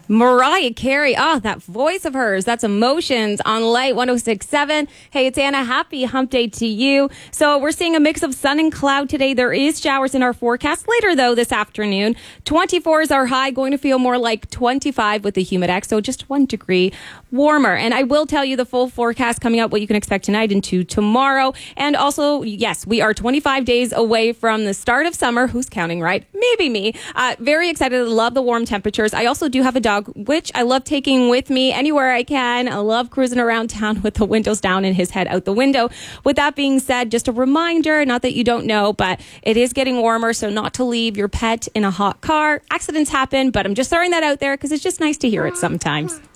Mariah Carey. Oh, that voice of hers. That's Emotions on Light 106.7. Hey, it's Anna. Happy hump day to you. So we're seeing a mix of sun and cloud today. There is showers in our forecast later, though, this afternoon. 24 is our high, going to feel more like 25 with the humidex, so just 1 degree warmer. And I will tell you the full forecast coming up, what you can expect tonight into tomorrow. And also, yes, we are 25 days away from the start of summer. Who's counting, right? Maybe me. Very excited. Love the warm temperatures. I also do have a dog, which I love taking with me anywhere I can. I love cruising around town with the windows down and his head out the window. With that being said, just a reminder, not that you don't know, but it is getting warmer, so not to leave your pet in a hot car. Accidents happen, but I'm just throwing that out there because it's just nice to hear it sometimes.